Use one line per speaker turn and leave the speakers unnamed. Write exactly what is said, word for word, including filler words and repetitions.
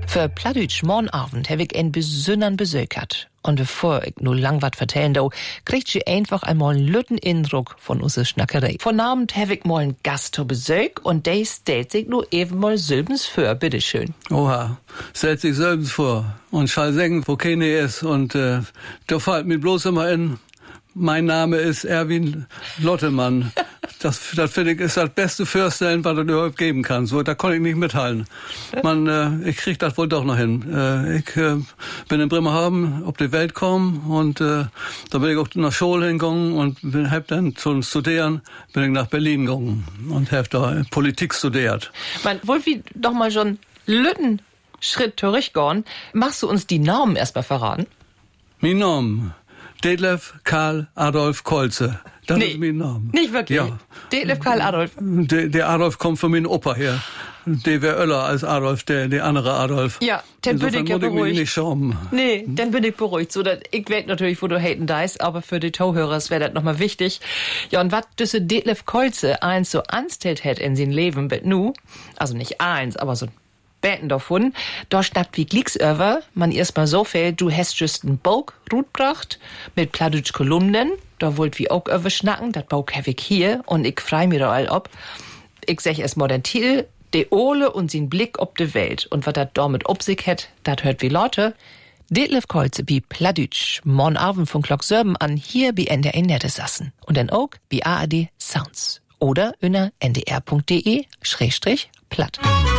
Für Plattdütsch morgenabend habe ich einen besonderen besökert. Und bevor ich nur lang was vertellen do, kriegt sie einfach einmal einen lütten Eindruck von unserer Schnackerei. Von Abend habe ich mal einen Gast zu Besuch und der stellt sich nur eben mal selbens vor, bitteschön.
Oha, stellt sich selbens vor und schall sagen, wo keine ist. Und äh, da fällt mir bloß immer in, mein Name ist Erwin Lottemann. Das, das finde ich ist das beste Vorstellen, was du überhaupt geben kannst. So, da konnte ich nicht mithalten. Man, äh, ich krieg das wohl doch noch hin. Äh, ich äh, bin in Bremerhaven auf die Welt gekommen und äh, da bin ich auch nach Schule hingegangen und bin, hab dann zum Studieren bin ich nach Berlin gegangen und hab da Politik studiert.
Man, wollt wir doch mal schon lütten Schritt zurückgehen. Machst du uns die Namen erstmal verraten?
Mein Name? Detlef Karl Adolf Kolze. Das
nee,
ist mein Name.
Nicht wirklich?
Ja.
Detlef Karl Adolf.
Der, der Adolf kommt von meinem Opa her. Der wäre öller als Adolf, der, der andere Adolf.
Ja, dann bin ich ja
muss ich mich
beruhigt.
nicht schauen.
Nee, dann bin ich beruhigt. So, dass ich weiß natürlich, wo du haten deist, aber für die Tauhörers wäre das nochmal wichtig. Ja, und was diese Detlef Kolze eins so anstellt hat in sein Leben, bet nu, also nicht eins, aber so Beten davon, da schnackt wie Glicksöver, man erstmal so viel, du hast just einen Bauch rutbracht mit Plattdütsch Kolumnen, da wollt wie auch över schnacken, dat Bauch hab ich hier und ich frei mir da all ob. Ich sag erst mal den Titel, de Ole und sin Blick ob de Welt und wat dat damit ob sich het, dat hört wie Leute. Detlef Kolze bi Plattdütsch, morgen Abend von Glock Sörben an, hier bi N D R Nette sassen und dann auch bi A R D Sounds oder unter n d r punkt d e schrägstrich platt.